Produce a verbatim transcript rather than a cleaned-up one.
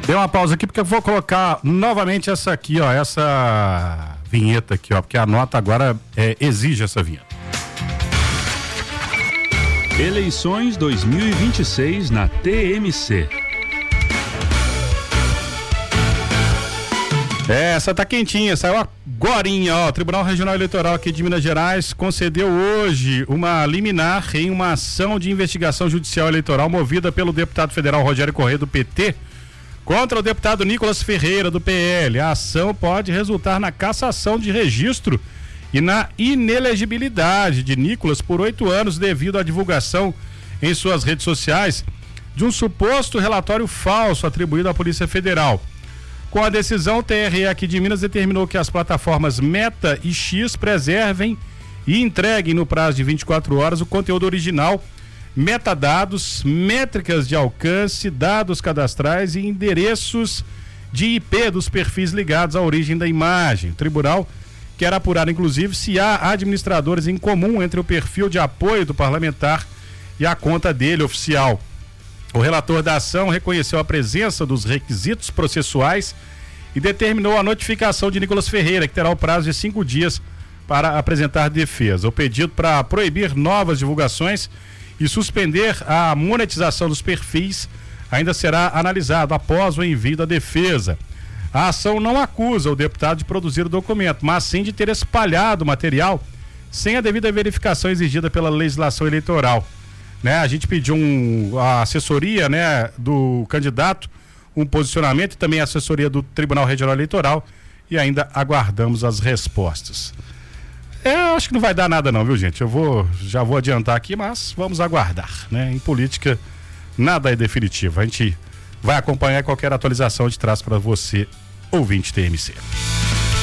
Dei uma pausa aqui porque eu vou colocar novamente essa aqui, ó, essa vinheta aqui, ó, porque a nota agora é, exige essa vinheta. Eleições dois mil e vinte e seis na T M C. É, essa tá quentinha, saiu agorinha, ó. O Tribunal Regional Eleitoral aqui de Minas Gerais concedeu hoje uma liminar em uma ação de investigação judicial eleitoral movida pelo deputado federal Rogério Corrêa, do P T, contra o deputado Nicolas Ferreira, do P L. A ação pode resultar na cassação de registro e na inelegibilidade de Nicolas por oito anos devido à divulgação em suas redes sociais de um suposto relatório falso atribuído à Polícia Federal. Com a decisão, o T R E aqui de Minas determinou que as plataformas Meta e X preservem e entreguem no prazo de vinte e quatro horas o conteúdo original, metadados, métricas de alcance, dados cadastrais e endereços de I P dos perfis ligados à origem da imagem. O tribunal quer apurar, inclusive, se há administradores em comum entre o perfil de apoio do parlamentar e a conta dele oficial. O relator da ação reconheceu a presença dos requisitos processuais e determinou a notificação de Nicolas Ferreira, que terá o prazo de cinco dias para apresentar defesa. O pedido para proibir novas divulgações e suspender a monetização dos perfis ainda será analisado após o envio da defesa. A ação não acusa o deputado de produzir o documento, mas sim de ter espalhado o material sem a devida verificação exigida pela legislação eleitoral. Né, a gente pediu um, a assessoria, né, do candidato, um posicionamento e também a assessoria do Tribunal Regional Eleitoral e ainda aguardamos as respostas. É, eu acho que não vai dar nada não, viu, gente? Eu vou, já vou adiantar aqui, mas vamos aguardar, né? Em política nada é definitivo. A gente vai acompanhar qualquer atualização de traz para você, ouvinte T M C.